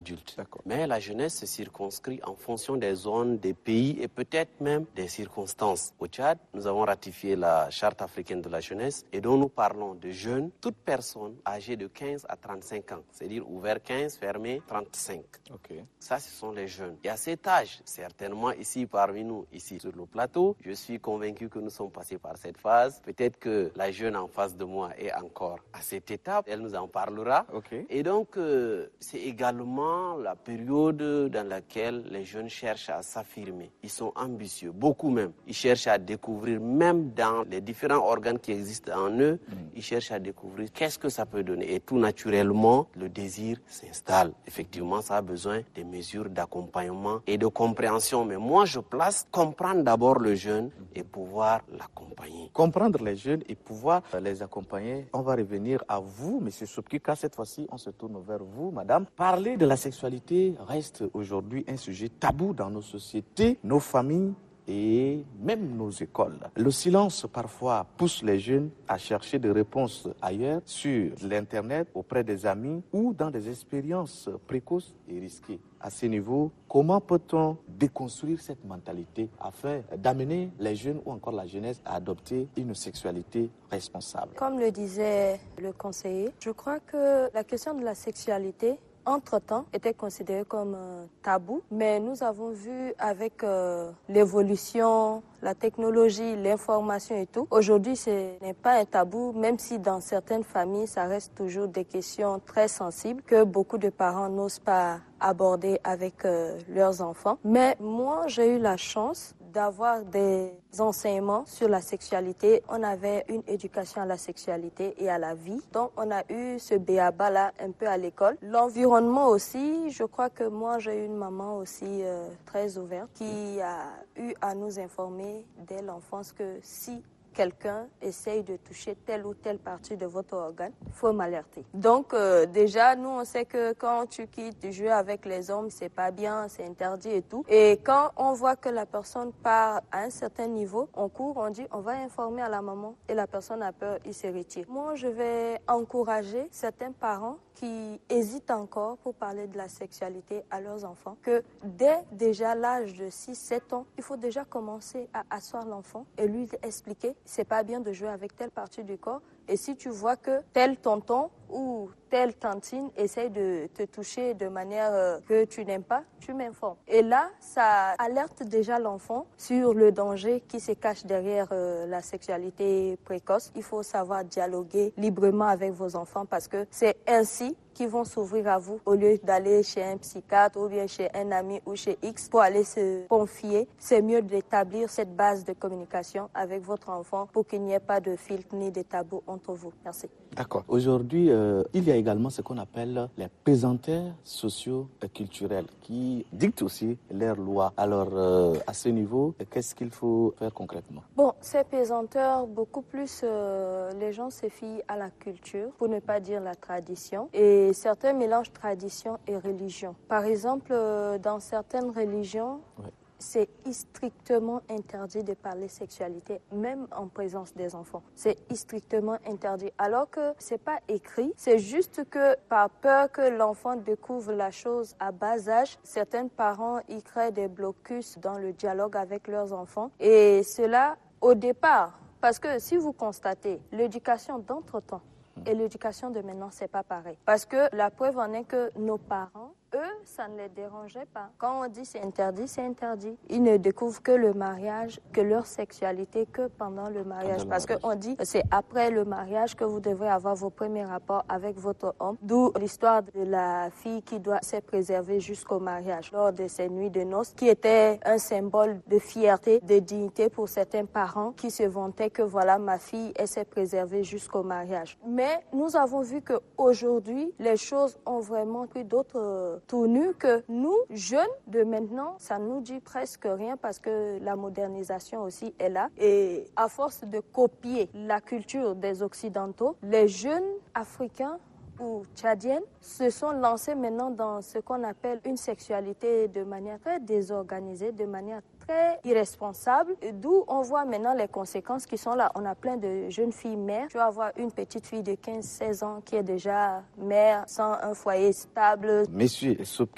adulte. Mais la jeunesse se circonscrit en fonction des zones, des pays et peut-être même des circonstances. Au Tchad, nous avons ratifié la Charte africaine de la jeunesse et dont nous parlons de jeunes, toute personne âgée de 15 à 35 ans, c'est-à-dire ouvert 15, fermé 35. Ça, ce sont les jeunes. Et à cet âge, certainement ici parmi nous, ici sur le plateau, je suis convaincu que nous sommes passés par cette phase. Peut-être que la jeune en face de moi est encore à cette étape, elle nous en parlera. Et donc, c'est également la période dans laquelle les jeunes cherchent à s'affirmer. Ils sont ambitieux, beaucoup même. Ils cherchent à découvrir, même dans les différents organes qui existent en eux, ils cherchent à découvrir qu'est-ce que ça peut donner. Et tout naturellement, le désir s'installe. Effectivement, ça a besoin des mesures d'accompagnement et de compréhension. Mais moi, je place comprendre d'abord le jeune et pouvoir l'accompagner. Comprendre les jeunes et pouvoir les accompagner. On va revenir à vous, M. Soupkika. Cette fois-ci, on se tourne vers vous, madame. Parler de la sexualité reste aujourd'hui un sujet tabou dans nos sociétés, nos familles et même nos écoles. Le silence parfois pousse les jeunes à chercher des réponses ailleurs, sur l'Internet, auprès des amis ou dans des expériences précoces et risquées. À ce niveau, comment peut-on déconstruire cette mentalité afin d'amener les jeunes ou encore la jeunesse à adopter une sexualité responsable? Comme le disait le conseiller, je crois que la question de la sexualité entre-temps, était considéré comme tabou, mais nous avons vu avec l'évolution, la technologie, l'information et tout, aujourd'hui ce n'est pas un tabou, même si dans certaines familles, ça reste toujours des questions très sensibles que beaucoup de parents n'osent pas aborder avec leurs enfants. Mais moi, j'ai eu la chance d'avoir des enseignements sur la sexualité. On avait une éducation à la sexualité et à la vie. Donc, on a eu ce béaba là un peu à l'école. L'environnement aussi, je crois que moi, j'ai eu une maman aussi très ouverte qui a eu à nous informer dès l'enfance que si quelqu'un essaye de toucher telle ou telle partie de votre organe, il faut m'alerter. Donc déjà, nous, on sait que quand tu quittes jouer avec les hommes, c'est pas bien, c'est interdit et tout. Et quand on voit que la personne part à un certain niveau, on court, on dit, on va informer à la maman et la personne a peur, il se retire. Moi, je vais encourager certains parents qui hésitent encore pour parler de la sexualité à leurs enfants, que dès déjà l'âge de 6-7 ans, il faut déjà commencer à asseoir l'enfant et lui expliquer c'est pas bien de jouer avec telle partie du corps. Et si tu vois que tel tonton ou telle tantine essaye de te toucher de manière que tu n'aimes pas, tu m'informes. Et là, ça alerte déjà l'enfant sur le danger qui se cache derrière la sexualité précoce. Il faut savoir dialoguer librement avec vos enfants parce que c'est ainsi qu'ils vont s'ouvrir à vous au lieu d'aller chez un psychiatre ou bien chez un ami ou chez X pour aller se confier. C'est mieux d'établir cette base de communication avec votre enfant pour qu'il n'y ait pas de filtre ni de tabou entre vous. Merci. D'accord. Aujourd'hui, il y a également ce qu'on appelle les pesanteurs socio-culturels qui dictent aussi leurs lois. Alors, à ce niveau, qu'est-ce qu'il faut faire concrètement? Bon, ces pesanteurs, beaucoup plus, les gens se fient à la culture, pour ne pas dire la tradition. Et certains mélangent tradition et religion. Par exemple, dans certaines religions, c'est strictement interdit de parler sexualité, même en présence des enfants. C'est strictement interdit. Alors que c'est pas écrit, c'est juste que par peur que l'enfant découvre la chose à bas âge, certains parents y créent des blocus dans le dialogue avec leurs enfants. Et cela, au départ, parce que si vous constatez, l'éducation d'entre-temps et l'éducation de maintenant, c'est pas pareil. Parce que la preuve en est que nos parents, eux, ça ne les dérangeait pas. Quand on dit c'est interdit, c'est interdit. Ils ne découvrent que le mariage, que leur sexualité, que pendant le mariage. Parce qu'on dit c'est après le mariage que vous devrez avoir vos premiers rapports avec votre homme. D'où l'histoire de la fille qui doit se préserver jusqu'au mariage lors de ces nuits de noces, qui était un symbole de fierté, de dignité pour certains parents qui se vantaient que voilà, ma fille, elle s'est préservée jusqu'au mariage. Mais nous avons vu qu'aujourd'hui, les choses ont vraiment pris d'autres tournure que nous, jeunes de maintenant, ça nous dit presque rien parce que la modernisation aussi est là. Et à force de copier la culture des Occidentaux, les jeunes Africains ou tchadiennes se sont lancés maintenant dans ce qu'on appelle une sexualité de manière très désorganisée, de manière très irresponsable, d'où on voit maintenant les conséquences qui sont là. On a plein de jeunes filles mères. Tu vas avoir une petite fille de 15-16 ans qui est déjà mère sans un foyer stable. Monsieur